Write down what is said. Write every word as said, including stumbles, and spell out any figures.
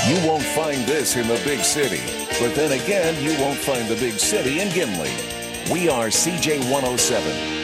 You won't find this in the big city, but then again, you won't find the big city in Gimli. We are C J one oh seven.